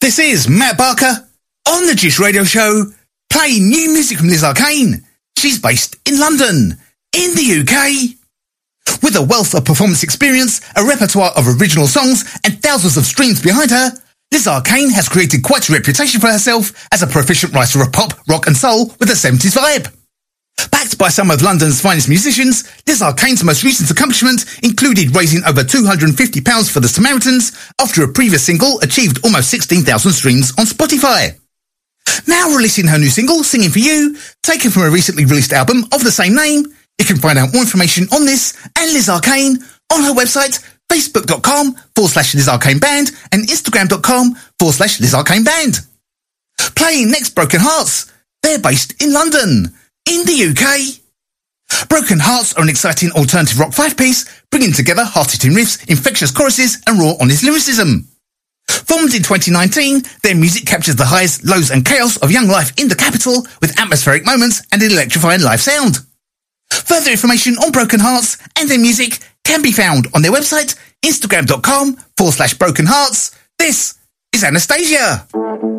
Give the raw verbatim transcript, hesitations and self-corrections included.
This is Matt Barker on the Gish Radio Show, playing new music from Liz Arcane. She's based in London, in the U K. With a wealth of performance experience, a repertoire of original songs, and thousands of streams behind her, Liz Arcane has created quite a reputation for herself as a proficient writer of pop, rock and soul with a seventies vibe. Backed by some of London's finest musicians, Liz Arcane's most recent accomplishment included raising over two hundred fifty pounds for the Samaritans after a previous single achieved almost sixteen thousand streams on Spotify. Now releasing her new single, Singing For You, taken from a recently released album of the same name. You can find out more information on this and Liz Arcane on her website, facebook.com forward slash Liz Arcane Band and instagram.com forward slash Liz Arcane Band. Playing next, Broken Hearts. They're based in London, in the U K. Broken Hearts are an exciting alternative rock five-piece, bringing together hard-hitting riffs, infectious choruses and raw honest lyricism. Formed in twenty nineteen, their music captures the highs, lows and chaos of young life in the capital with atmospheric moments and an electrifying live sound. Further information on Broken Hearts and their music can be found on their website, instagram.com forward slash Broken Hearts. This is Anastasia.